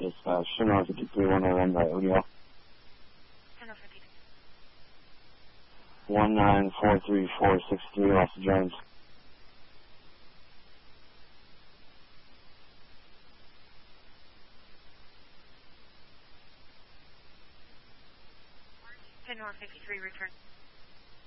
It's Chanel 5311 by O'Neill. Chanel 53. 1943463, Los Jones. Chanel 53, return.